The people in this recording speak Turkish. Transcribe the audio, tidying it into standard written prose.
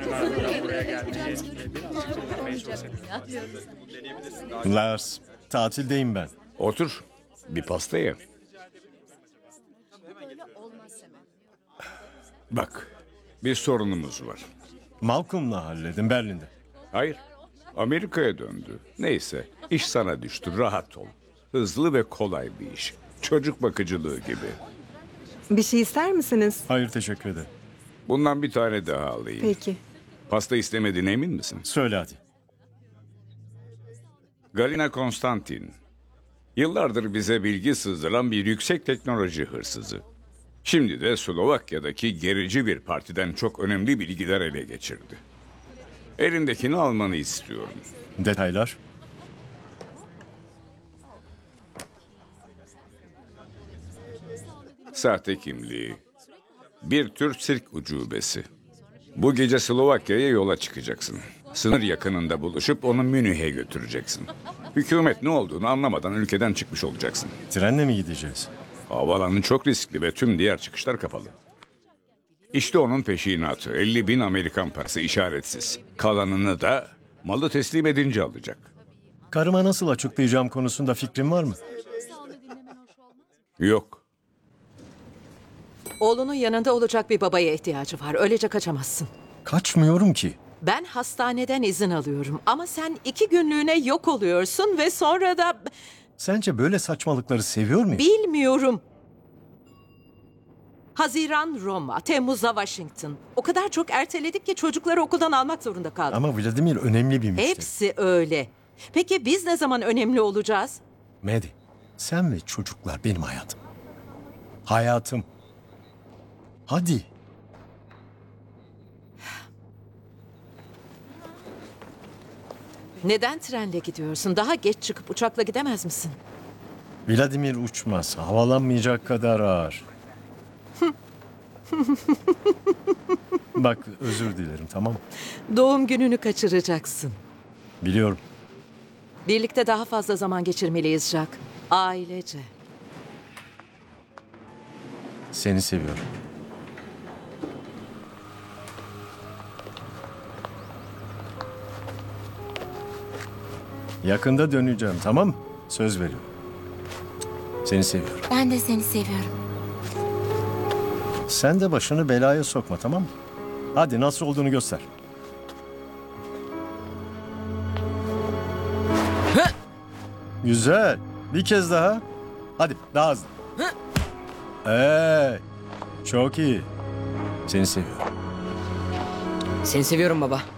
Lars, tatildeyim ben. Otur. Bir pasta ye. Bak, bir sorunumuz var. Malcolm'la halledin Berlin'de. Hayır, Amerika'ya döndü. Neyse, iş sana düştü. Rahat ol. Hızlı ve kolay bir iş. Çocuk bakıcılığı gibi. Bir şey ister misiniz? Hayır, teşekkür ederim. Bundan bir tane daha alayım. Peki. Pasta istemediğine emin misin? Söyle hadi. Galina Konstantin. Yıllardır bize bilgi sızdıran bir yüksek teknoloji hırsızı. Şimdi de Slovakya'daki gerici bir partiden çok önemli bilgiler ele geçirdi. Elindekini almanı istiyorum. Detaylar. Sahte kimliği. Bir tür sirk ucubesi. Bu gece Slovakya'ya yola çıkacaksın. Sınır yakınında buluşup onu Münih'e götüreceksin. Hükümet ne olduğunu anlamadan ülkeden çıkmış olacaksın. Trenle mi gideceğiz? Havaalanı çok riskli ve tüm diğer çıkışlar kapalı. İşte onun peşinatı. 50.000 Amerikan parası işaretsiz. Kalanını da malı teslim edince alacak. Karıma nasıl açıklayacağım konusunda fikrin var mı? Yok. Oğlunun yanında olacak bir babaya ihtiyacı var. Öylece kaçamazsın. Kaçmıyorum ki. Ben hastaneden izin alıyorum ama sen 2 günlüğüne yok oluyorsun ve sonra da Sence böyle saçmalıkları seviyor muyum? bilmiyorum. Haziran Roma, Temmuz'da Washington. O kadar çok erteledik ki çocukları okuldan almak zorunda kaldık. Ama Vladimir önemli bir müşteri. Hepsi öyle. Peki biz ne zaman önemli olacağız? Medi, sen ve çocuklar benim hayatım. Hayatım. Hadi. Neden trenle gidiyorsun? Daha geç çıkıp uçakla gidemez misin? Vladimir uçmaz. Havalanmayacak kadar ağır. Bak, özür dilerim, tamam mı? Doğum gününü kaçıracaksın. Biliyorum. Birlikte daha fazla zaman geçirmeliyiz Jack. Ailece. Seni seviyorum. Yakında döneceğim, tamam mı? Söz veriyorum. Seni seviyorum. Ben de seni seviyorum. Sen de başını belaya sokma, tamam mı? Hadi nasıl olduğunu göster. Güzel. Bir kez daha. Hadi daha hızlı. Çok iyi. Seni seviyorum. Seni seviyorum baba.